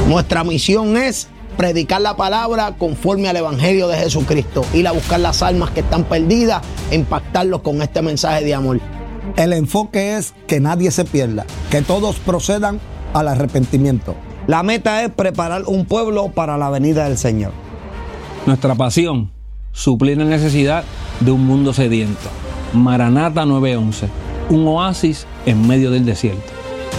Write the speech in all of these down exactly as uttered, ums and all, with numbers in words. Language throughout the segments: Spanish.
Nuestra misión es predicar la palabra conforme al Evangelio de Jesucristo, ir a buscar las almas que están perdidas e impactarlos con este mensaje de amor. El enfoque es que nadie se pierda, que todos procedan al arrepentimiento. La meta es preparar un pueblo para la venida del Señor. Nuestra pasión, suplir la necesidad de un mundo sediento. Maranata nueve once, un oasis en medio del desierto.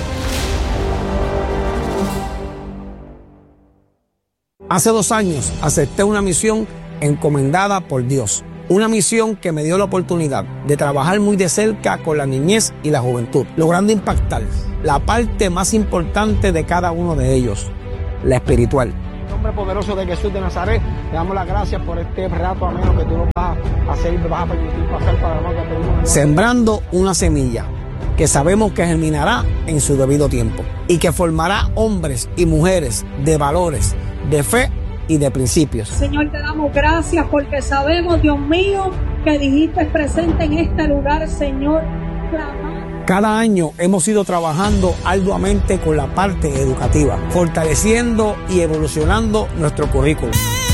Hace dos años acepté una misión encomendada por Dios. Una misión que me dio la oportunidad de trabajar muy de cerca con la niñez y la juventud, logrando impactar la parte más importante de cada uno de ellos, la espiritual. En el nombre poderoso de Jesús de Nazaret, le damos las gracias por este rato ameno que tú nos vas a hacer y me vas a permitir pasar para la que sembrando una semilla que sabemos que germinará en su debido tiempo y que formará hombres y mujeres de valores, de fe y de principios. Señor, te damos gracias porque sabemos, Dios mío, que dijiste presente en este lugar, Señor. Clamar. Cada año hemos ido trabajando arduamente con la parte educativa, fortaleciendo y evolucionando nuestro currículo.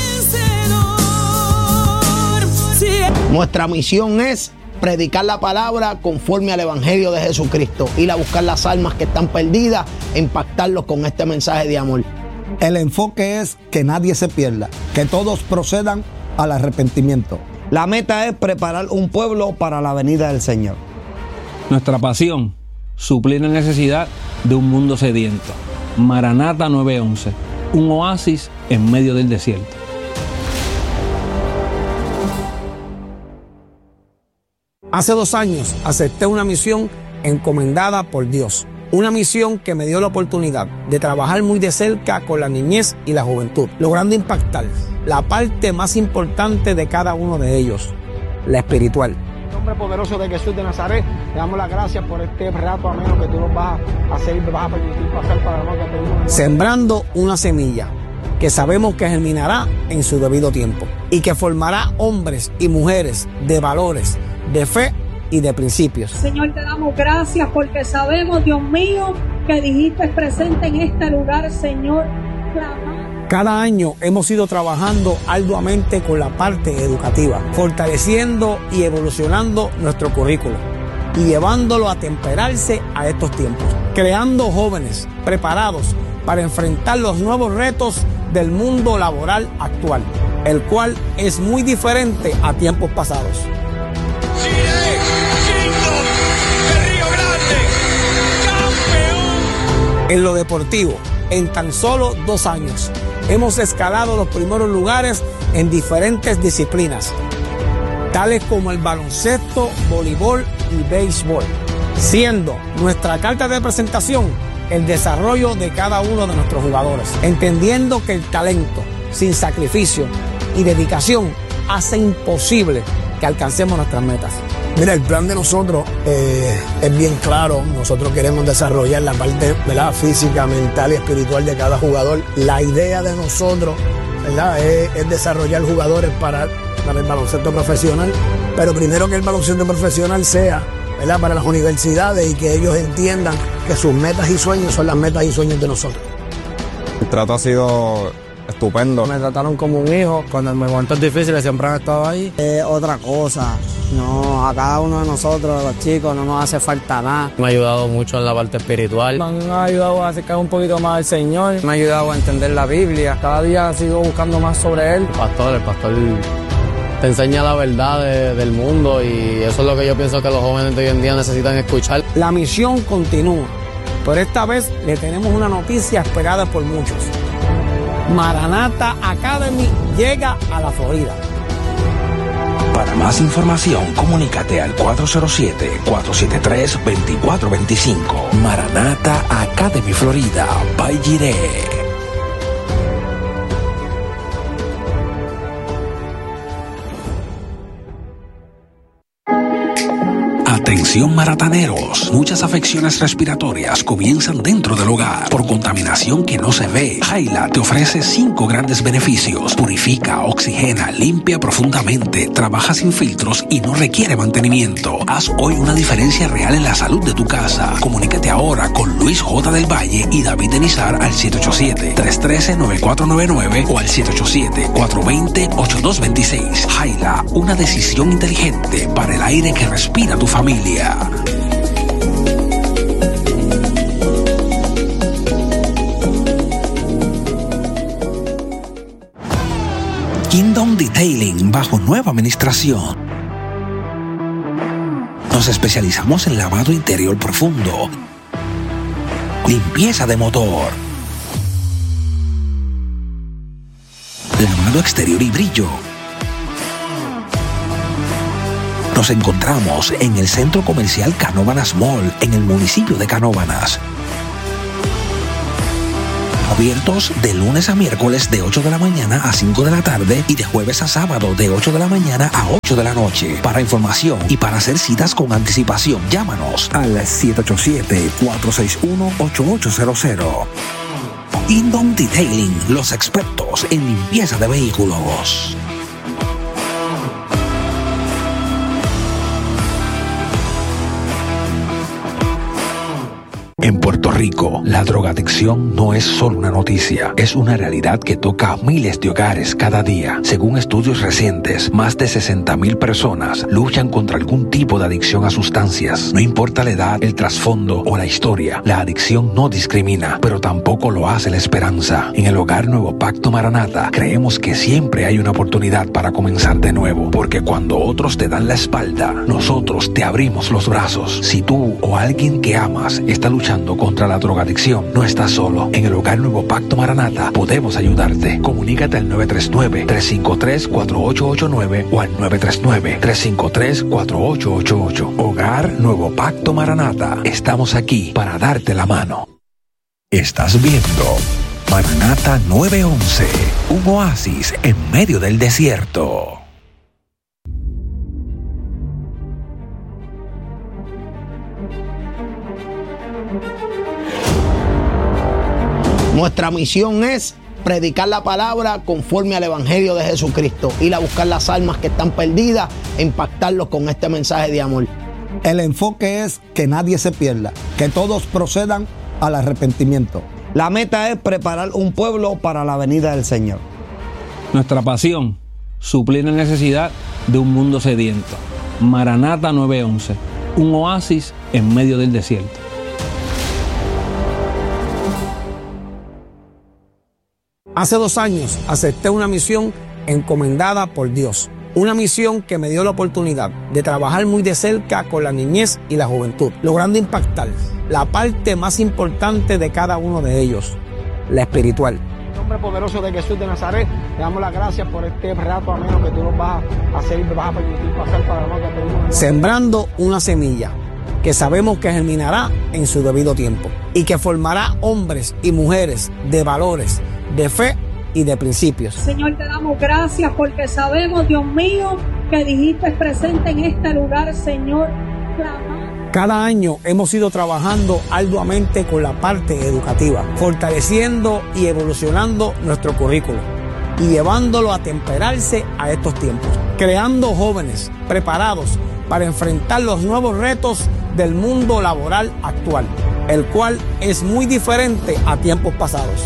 Nuestra misión es predicar la palabra conforme al Evangelio de Jesucristo, ir a buscar las almas que están perdidas e impactarlos con este mensaje de amor. El enfoque es que nadie se pierda, que todos procedan al arrepentimiento. La meta es preparar un pueblo para la venida del Señor. Nuestra pasión, suplir la necesidad de un mundo sediento. Maranata nueve once, un oasis en medio del desierto. Hace dos años acepté una misión encomendada por Dios. Una misión que me dio la oportunidad de trabajar muy de cerca con la niñez y la juventud, logrando impactar la parte más importante de cada uno de ellos, la espiritual. En el nombre poderoso de Jesús de Nazaret, le damos las gracias por este rato ameno que tú nos vas a hacer y me vas a permitir pasar para la que sembrando una semilla que sabemos que germinará en su debido tiempo y que formará hombres y mujeres de valores, de fe y de principios. Señor, te damos gracias porque sabemos, Dios mío, que dijiste presente en este lugar, Señor. Clamar. Cada año hemos ido trabajando arduamente con la parte educativa, fortaleciendo y evolucionando nuestro currículo y llevándolo a temperarse a estos tiempos, creando jóvenes preparados para enfrentar los nuevos retos del mundo laboral actual, el cual es muy diferente a tiempos pasados. En lo deportivo, en tan solo dos años, hemos escalado los primeros lugares en diferentes disciplinas, tales como el baloncesto, voleibol y béisbol, siendo nuestra carta de presentación el desarrollo de cada uno de nuestros jugadores, entendiendo que el talento, sin sacrificio y dedicación, hace imposible que alcancemos nuestras metas. Mira, el plan de nosotros eh, es bien claro. Nosotros queremos desarrollar la parte, ¿verdad?, física, mental y espiritual de cada jugador. La idea de nosotros, ¿verdad?, es, es desarrollar jugadores para, para el baloncesto profesional, pero primero que el baloncesto profesional sea, ¿verdad?, para las universidades y que ellos entiendan que sus metas y sueños son las metas y sueños de nosotros. El trato ha sido estupendo. Me trataron como un hijo. Cuando en momentos difíciles siempre han estado ahí. Es otra cosa. No, a cada uno de nosotros, los chicos, no nos hace falta nada. Me ha ayudado mucho en la parte espiritual. Me han ayudado a acercar un poquito más al Señor. Me ha ayudado a entender la Biblia. Cada día sigo buscando más sobre Él. El pastor, el pastor te enseña la verdad de, del mundo y eso es lo que yo pienso que los jóvenes de hoy en día necesitan escuchar. La misión continúa, pero esta vez le tenemos una noticia esperada por muchos. Maranata Academy llega a la Florida. Para más información, comunícate al cuatro cero siete, cuatro siete tres, dos cuatro dos cinco. Maranata Academy Florida, by Jireh. Atención. Atención marataneros, muchas afecciones respiratorias comienzan dentro del hogar por contaminación que no se ve. Jaila te ofrece cinco grandes beneficios: purifica, oxigena, limpia profundamente, trabaja sin filtros y no requiere mantenimiento. Haz hoy una diferencia real en la salud de tu casa. Comunícate ahora con Luis J. del Valle y David Denizar al siete ocho siete, tres uno tres, nueve cuatro nueve nueve o al siete ocho siete, cuatro dos cero, ocho dos dos seis. Jaila, una decisión inteligente para el aire que respira tu familia. Kingdom Detailing bajo nueva administración. Nos especializamos en lavado interior profundo, limpieza de motor, lavado exterior y brillo. Nos encontramos en el Centro Comercial Canóvanas Mall, en el municipio de Canóvanas. Abiertos de lunes a miércoles de ocho de la mañana a cinco de la tarde y de jueves a sábado de ocho de la mañana a ocho de la noche. Para información y para hacer citas con anticipación, llámanos al siete ocho siete, cuatro seis uno, ocho ocho cero cero. Kingdom Detailing, los expertos en limpieza de vehículos. En Puerto Rico, la drogadicción no es solo una noticia, es una realidad que toca a miles de hogares cada día. Según estudios recientes, más de sesenta mil personas luchan contra algún tipo de adicción a sustancias. No importa la edad, el trasfondo o la historia, la adicción no discrimina, pero tampoco lo hace la esperanza. En el Hogar Nuevo Pacto Maranata, creemos que siempre hay una oportunidad para comenzar de nuevo, porque cuando otros te dan la espalda, nosotros te abrimos los brazos. Si tú o alguien que amas está luchando contra la drogadicción, no estás solo. En el Hogar Nuevo Pacto Maranata podemos ayudarte. Comunícate al nueve tres nueve, tres cinco tres, cuatro ocho ocho nueve o al nueve tres nueve, tres cinco tres, cuatro ocho ocho ocho. Hogar Nuevo Pacto Maranata. Estamos aquí para darte la mano. Estás viendo Maranata nueve once, un oasis en medio del desierto. Nuestra misión es predicar la palabra conforme al Evangelio de Jesucristo, ir a buscar las almas que están perdidas e impactarlos con este mensaje de amor. El enfoque es que nadie se pierda, que todos procedan al arrepentimiento. La meta es preparar un pueblo para la venida del Señor. Nuestra pasión, suplir la necesidad de un mundo sediento. Maranata nueve once, un oasis en medio del desierto. Hace dos años acepté una misión encomendada por Dios. Una misión que me dio la oportunidad de trabajar muy de cerca con la niñez y la juventud, logrando impactar la parte más importante de cada uno de ellos, la espiritual. En el nombre poderoso de Jesús de Nazaret, te damos las gracias por este rato ameno que tú nos vas a hacer y me vas a permitir pasar para lo que pedimos. Sembrando una semilla que sabemos que germinará en su debido tiempo y que formará hombres y mujeres de valores, de fe y de principios. Señor, te damos gracias porque sabemos, Dios mío, que dijiste presente en este lugar, Señor. Clamar. Cada año hemos ido trabajando arduamente con la parte educativa, fortaleciendo y evolucionando nuestro currículo y llevándolo a temperarse a estos tiempos, creando jóvenes preparados para enfrentar los nuevos retos del mundo laboral actual, el cual es muy diferente a tiempos pasados.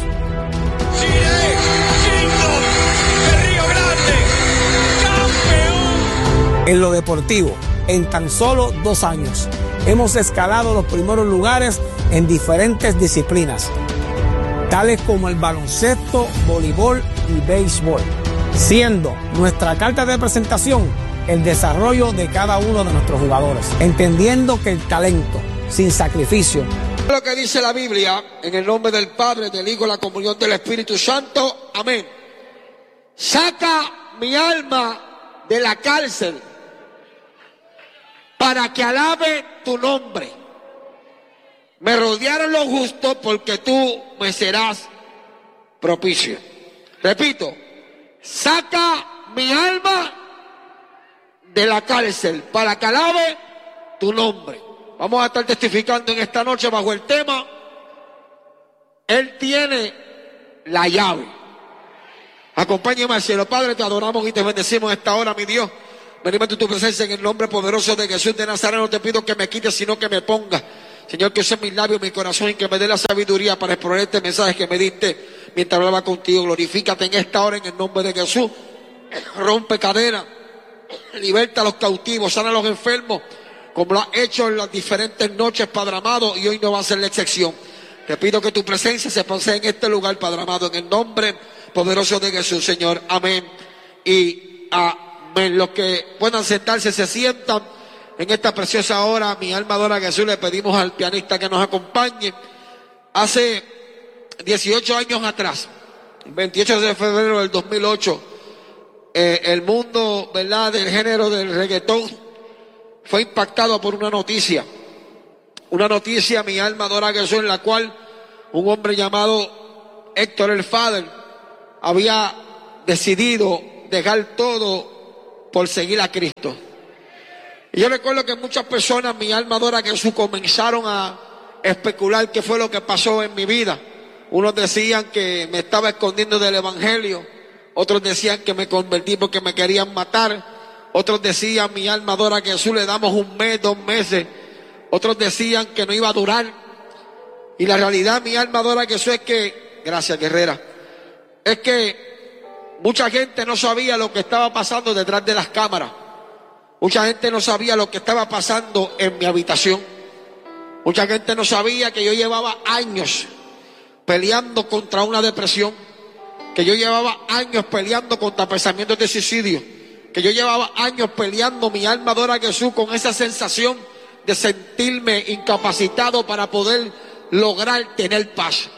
En lo deportivo, en tan solo dos años, hemos escalado los primeros lugares en diferentes disciplinas, tales como el baloncesto, voleibol y béisbol, siendo nuestra carta de presentación el desarrollo de cada uno de nuestros jugadores, entendiendo que el talento sin sacrificio. Lo que dice la Biblia, en el nombre del Padre, del Hijo y la comunión del Espíritu Santo, amén. Saca mi alma de la cárcel para que alabe tu nombre. Me rodearon los justos porque tú me serás propicio. Repito, saca mi alma de la cárcel para que alabe tu nombre. Vamos a estar testificando en esta noche bajo el tema, Él tiene la llave. Acompáñame al cielo. Padre, te adoramos y te bendecimos esta hora, mi Dios. Venimos ante tu presencia en el nombre poderoso de Jesús de Nazaret. No te pido que me quites, sino que me pongas. Señor, que use mis labios, mi corazón y que me dé la sabiduría para exponer este mensaje que me diste mientras hablaba contigo. Glorifícate en esta hora en el nombre de Jesús. Rompe cadenas, liberta a los cautivos, sana a los enfermos, como lo has hecho en las diferentes noches, Padre amado, y hoy no va a ser la excepción. Te pido que tu presencia se pase en este lugar, Padre amado, en el nombre poderoso de Jesús, Señor. Amén y amén. Los que puedan sentarse, se sientan en esta preciosa hora. Mi alma adora a Jesús. Le pedimos al pianista que nos acompañe. Hace dieciocho años atrás, el veintiocho de febrero del dos mil ocho, eh, el mundo, ¿verdad?, del género del reggaetón fue impactado por una noticia. Una noticia, mi alma adora a Jesús, en la cual un hombre llamado Héctor el Father había decidido dejar todo por seguir a Cristo. Y yo recuerdo que muchas personas, mi alma adora a Jesús, comenzaron a especular qué fue lo que pasó en mi vida. Unos decían que me estaba escondiendo del evangelio, otros decían que me convertí porque me querían matar, otros decían, mi alma adora a Jesús, le damos un mes, dos meses, otros decían que no iba a durar. Y la realidad, mi alma adora a Jesús, es que, gracias guerrera, es que mucha gente no sabía lo que estaba pasando detrás de las cámaras. Mucha gente no sabía lo que estaba pasando en mi habitación. Mucha gente no sabía que yo llevaba años peleando contra una depresión, que yo llevaba años peleando contra pensamientos de suicidio, que yo llevaba años peleando, mi alma adora a Jesús, con esa sensación de sentirme incapacitado para poder lograr tener paz.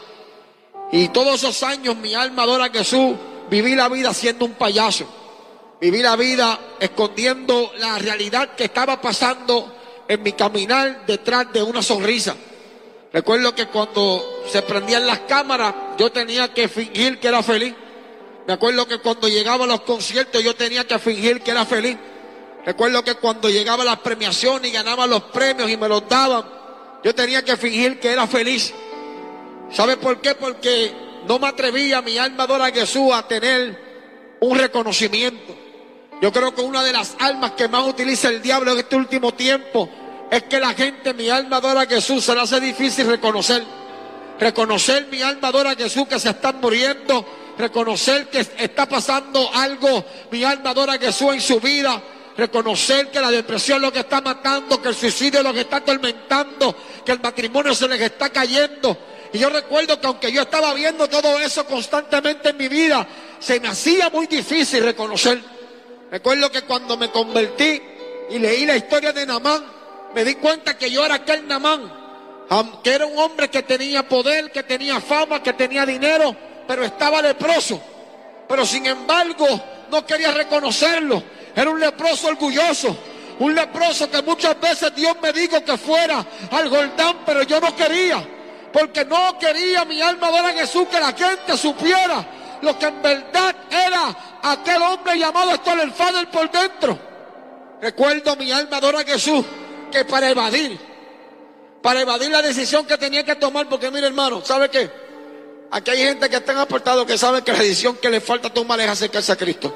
Y todos esos años, mi alma adora a Jesús, viví la vida siendo un payaso. Viví la vida escondiendo la realidad que estaba pasando en mi caminar detrás de una sonrisa. Recuerdo que cuando se prendían las cámaras, yo tenía que fingir que era feliz. Me acuerdo que cuando llegaba a los conciertos, yo tenía que fingir que era feliz. Recuerdo que cuando llegaba a las premiaciones y ganaba los premios y me los daban, yo tenía que fingir que era feliz. ¿Sabe por qué? Porque no me atrevía, mi alma adora a Jesús, a tener un reconocimiento. Yo creo que una de las armas que más utiliza el diablo en este último tiempo es que la gente, mi alma adora a Jesús, se le hace difícil reconocer. Reconocer, mi alma adora a Jesús, que se están muriendo. Reconocer que está pasando algo, mi alma adora a Jesús, en su vida. Reconocer que la depresión es lo que está matando, que el suicidio es lo que está atormentando, que el matrimonio se les está cayendo. Y yo recuerdo que aunque yo estaba viendo todo eso constantemente en mi vida, se me hacía muy difícil reconocer. Recuerdo que cuando me convertí y leí la historia de Naamán, me di cuenta que yo era aquel Naamán, que era un hombre que tenía poder, que tenía fama, que tenía dinero, pero estaba leproso. Pero sin embargo, no quería reconocerlo. Era un leproso orgulloso, un leproso que muchas veces Dios me dijo que fuera al Jordán, pero yo no quería, porque no quería, mi alma adora a Jesús, que la gente supiera lo que en verdad era aquel hombre llamado Héctor el Father por dentro. Recuerdo, mi alma adora a Jesús, que para evadir, para evadir la decisión que tenía que tomar, porque mire hermano, ¿sabe qué? Aquí hay gente que están apartados que saben que la decisión que le falta tomar es acercarse a Cristo.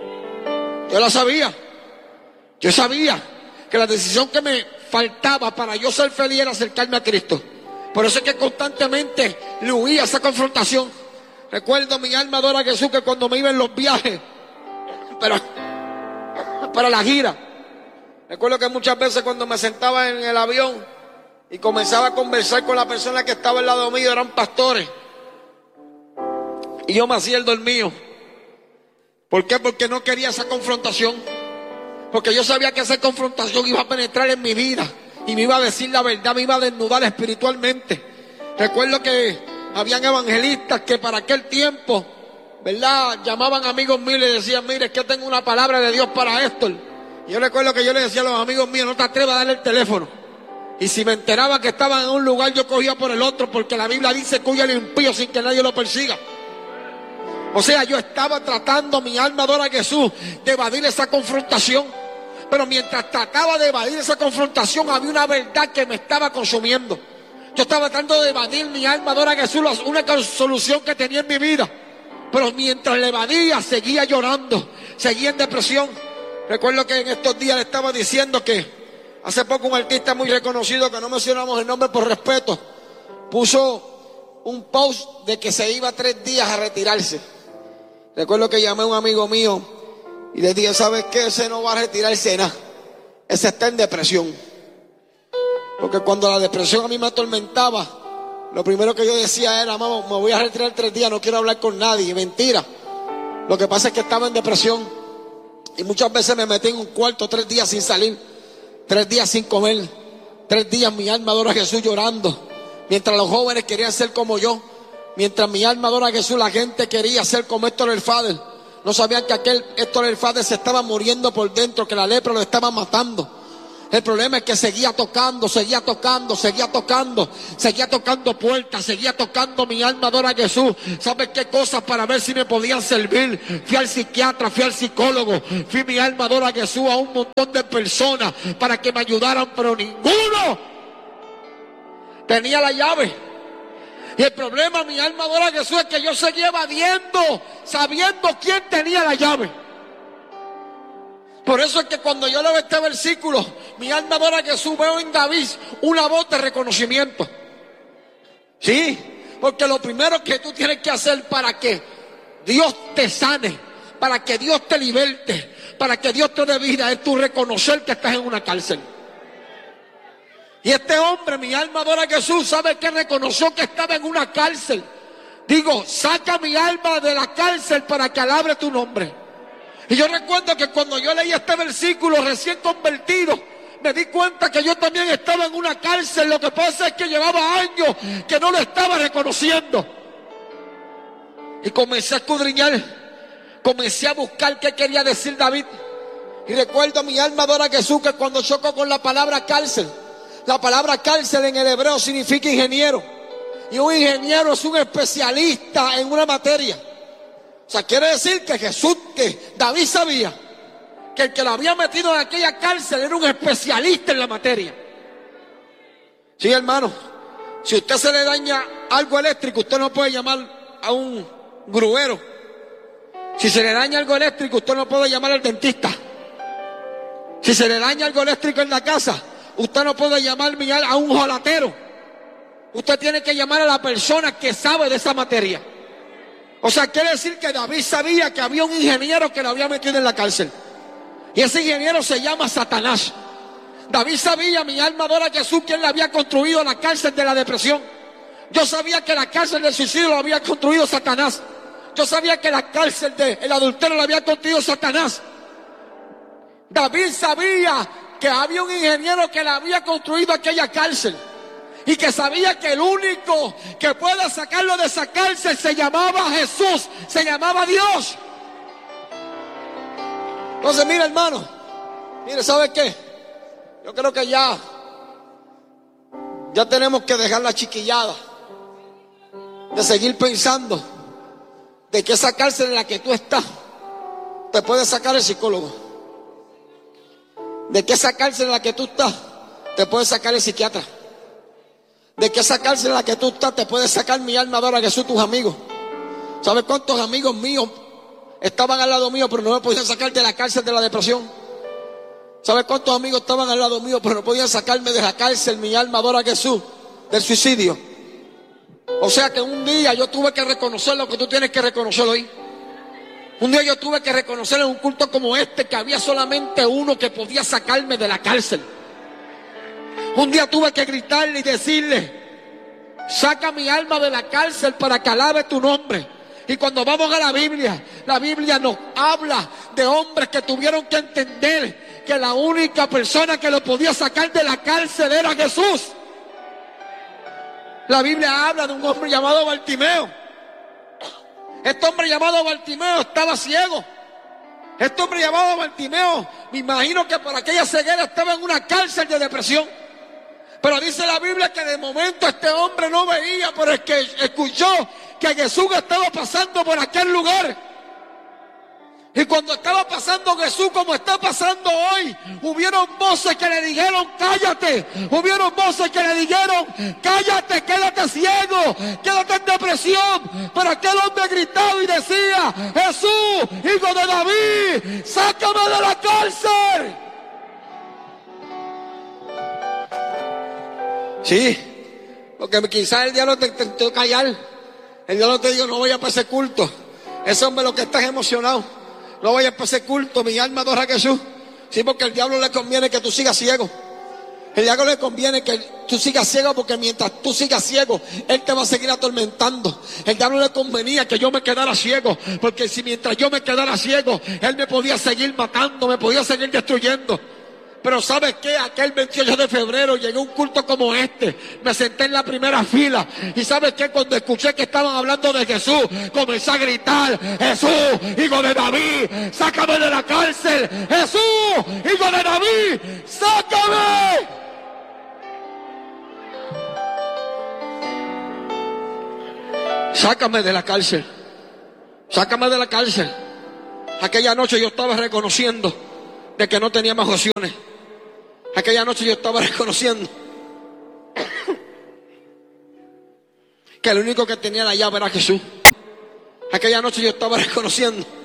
Yo la sabía. Yo sabía que la decisión que me faltaba para yo ser feliz era acercarme a Cristo. Por eso es que constantemente le huía esa confrontación. Recuerdo, mi alma adora a Jesús, que cuando me iba en los viajes para, para la gira, recuerdo que muchas veces cuando me sentaba en el avión y comenzaba a conversar con la persona que estaba al lado mío, eran pastores, y yo me hacía el dormido. ¿Por qué? Porque no quería esa confrontación, porque yo sabía que esa confrontación iba a penetrar en mi vida y me iba a decir la verdad, me iba a desnudar espiritualmente. Recuerdo que habían evangelistas que para aquel tiempo, ¿verdad?, llamaban amigos míos y le decían, mire, es que tengo una palabra de Dios para Héctor. Y yo recuerdo que yo le decía a los amigos míos, no te atrevas a darle el teléfono. Y si me enteraba que estaban en un lugar, yo cogía por el otro, porque la Biblia dice que huye el impío sin que nadie lo persiga. O sea, yo estaba tratando, mi alma adora a Jesús, de evadir esa confrontación. Pero mientras trataba de evadir esa confrontación, había una verdad que me estaba consumiendo. Yo estaba tratando de evadir mi alma, adora a Jesús, la única solución que tenía en mi vida. Pero mientras le evadía, seguía llorando, seguía en depresión. Recuerdo que en estos días le estaba diciendo que hace poco un artista muy reconocido, que no mencionamos el nombre por respeto, puso un post de que se iba tres días a retirarse. Recuerdo que llamé a un amigo mío y le dije, ¿sabes qué? Ese no va a retirarse nada. Ese está en depresión. Porque cuando la depresión a mí me atormentaba, lo primero que yo decía era, mamá, me voy a retirar tres días, no quiero hablar con nadie. Y mentira. Lo que pasa es que estaba en depresión. Y muchas veces me metí en un cuarto tres días sin salir. Tres días sin comer. Tres días mi alma adora a Jesús llorando. Mientras los jóvenes querían ser como yo. Mientras mi alma adora a Jesús, la gente quería ser como Héctor el Father. No sabían que aquel Héctor el Father se estaba muriendo por dentro, que la lepra lo estaba matando. El problema es que seguía tocando, seguía tocando, seguía tocando, seguía tocando puertas, seguía tocando mi alma adora a Jesús. ¿Sabes qué cosas para ver si me podían servir? Fui al psiquiatra, fui al psicólogo, fui mi alma adora a Jesús a un montón de personas para que me ayudaran, pero ninguno tenía la llave. Y el problema, mi alma adora a Jesús, es que yo seguía evadiendo, sabiendo quién tenía la llave. Por eso es que cuando yo leo este versículo, mi alma adora a Jesús, veo en David una voz de reconocimiento. Sí, porque lo primero que tú tienes que hacer para que Dios te sane, para que Dios te liberte, para que Dios te dé vida, es tú reconocer que estás en una cárcel. Y este hombre, mi alma adora a Jesús, sabe que reconoció que estaba en una cárcel. Digo, saca mi alma de la cárcel para que alabe tu nombre. Y yo recuerdo que cuando yo leí este versículo recién convertido, me di cuenta que yo también estaba en una cárcel. Lo que pasa es que llevaba años que no lo estaba reconociendo. Y comencé a escudriñar, comencé a buscar qué quería decir David. Y recuerdo, mi alma adora a Jesús, que cuando choco con la palabra cárcel, la palabra cárcel en el hebreo significa ingeniero. Y un ingeniero es un especialista en una materia. O sea, quiere decir que Jesús, que David sabía que el que lo había metido en aquella cárcel era un especialista en la materia. Sí, hermano, si a usted se le daña algo eléctrico, usted no puede llamar a un gruero. Si se le daña algo eléctrico, usted no puede llamar al dentista. Si se le daña algo eléctrico en la casa, usted no puede llamar a un jolatero. Usted tiene que llamar a la persona que sabe de esa materia. O sea, quiere decir que David sabía que había un ingeniero que lo había metido en la cárcel. Y ese ingeniero se llama Satanás. David sabía, mi alma adora a Jesús, quién le había construido la cárcel de la depresión. Yo sabía que la cárcel del suicidio lo había construido Satanás. Yo sabía que la cárcel del adulterio la había construido Satanás. David sabía que había un ingeniero que le había construido aquella cárcel. Y que sabía que el único que pueda sacarlo de esa cárcel se llamaba Jesús, se llamaba Dios. Entonces, mire, hermano, mire, ¿sabe qué? Yo creo que ya, ya tenemos que dejar la chiquillada de seguir pensando de que esa cárcel en la que tú estás te puede sacar el psicólogo. De que esa cárcel en la que tú estás te puede sacar el psiquiatra. De que esa cárcel en la que tú estás te puede sacar mi alma adora a Jesús, tus amigos. ¿Sabes cuántos amigos míos estaban al lado mío pero no me podían sacar de la cárcel de la depresión? ¿Sabes cuántos amigos estaban al lado mío pero no podían sacarme de la cárcel, mi alma adora a Jesús, del suicidio? O sea que un día yo tuve que reconocer lo que tú tienes que reconocer hoy. Un día yo tuve que reconocer en un culto como este que había solamente uno que podía sacarme de la cárcel. Un día tuve que gritarle y decirle: saca mi alma de la cárcel para que alabe tu nombre. Y cuando vamos a la Biblia, la Biblia nos habla de hombres que tuvieron que entender que la única persona que lo podía sacar de la cárcel era Jesús. La Biblia habla de un hombre llamado Bartimeo. Este hombre llamado Bartimeo estaba ciego. Este hombre llamado Bartimeo, me imagino que por aquella ceguera estaba en una cárcel de depresión. Pero dice la Biblia que de momento este hombre no veía, pero es que escuchó que Jesús estaba pasando por aquel lugar. Y cuando estaba pasando Jesús como está pasando hoy, hubieron voces que le dijeron cállate, hubieron voces que le dijeron cállate, quédate ciego, quédate en depresión. Pero aquel hombre gritaba y decía: Jesús, hijo de David, sácame de la cárcel. Sí, porque quizás el diablo te intentó callar. El diablo te dijo: no voy a para ese culto. Ese hombre lo que está es emocionado. No vayas para ese culto, mi alma adora a Jesús. Sí, porque al diablo le conviene que tú sigas ciego. El diablo le conviene que tú sigas ciego, porque mientras tú sigas ciego, él te va a seguir atormentando. El diablo le convenía que yo me quedara ciego, porque si mientras yo me quedara ciego, él me podía seguir matando, me podía seguir destruyendo. Pero ¿sabes qué? Aquel veintiocho de febrero llegué a un culto como este, me senté en la primera fila, y ¿sabes qué? Cuando escuché que estaban hablando de Jesús, comencé a gritar: Jesús, hijo de David, sácame de la cárcel. Jesús, hijo de David, sácame. Sácame de la cárcel. Sácame de la cárcel. Aquella noche yo estaba reconociendo de que no tenía más opciones. Aquella noche yo estaba reconociendo que el único que tenía la llave era Jesús. Aquella noche yo estaba reconociendo